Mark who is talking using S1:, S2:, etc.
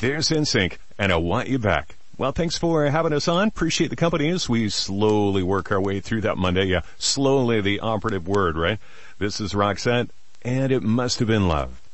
S1: There's NSYNC, and I Want You Back. Well, thanks for having us on. Appreciate the company as we slowly work our way through that Monday. Yeah, slowly, the operative word, right? This is Roxette, and It Must Have Been Love.